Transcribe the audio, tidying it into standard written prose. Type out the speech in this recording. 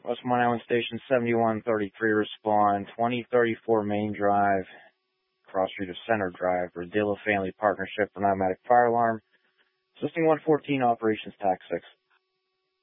Westmont Island Station 7133, respond 2034 Main Drive, cross street of Center Drive, Rodilla Family Partnership for an automatic fire alarm. Assisting 114, operations tax 6.